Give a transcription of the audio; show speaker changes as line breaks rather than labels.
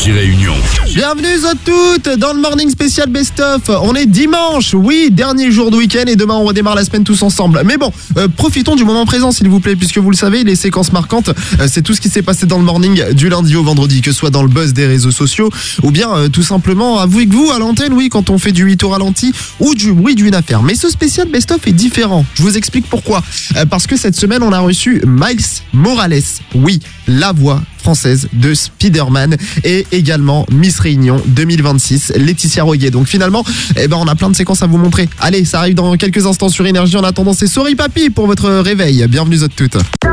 Énergie Réunion.
Bienvenue à toutes dans le Morning Spécial Best of. On est dimanche, oui, dernier jour de week-end et demain on redémarre la semaine tous ensemble. Mais bon, profitons du moment présent s'il vous plaît, puisque vous le savez, les séquences marquantes, c'est tout ce qui s'est passé dans le morning du lundi au vendredi, que ce soit dans le buzz des réseaux sociaux ou bien tout simplement avec vous à l'antenne, oui, quand on fait du 8 au ralenti ou du bruit d'une affaire. Mais ce spécial Best of est différent. Je vous explique pourquoi. Parce que cette semaine, on a reçu Miles Morales, oui, la voix française de Spider-Man et également Miss Réunion 2026, Laetitia Roguet. Donc finalement, on a plein de séquences à vous montrer. Allez, ça arrive dans quelques instants sur Énergie. En attendant, c'est Sorry Papy pour votre réveil. Bienvenue à toutes.